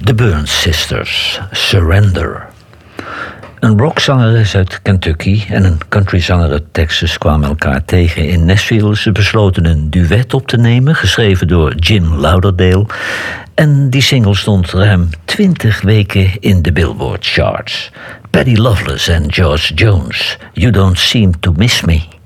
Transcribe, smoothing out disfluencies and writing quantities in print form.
The Burns Sisters, Surrender. Een rockzangeres uit Kentucky en een countryzanger uit Texas kwamen elkaar tegen in Nashville. Ze besloten een duet op te nemen, geschreven door Jim Lauderdale. En die single stond ruim 20 weken in de Billboard charts. Patty Loveless en George Jones, You Don't Seem to Miss Me.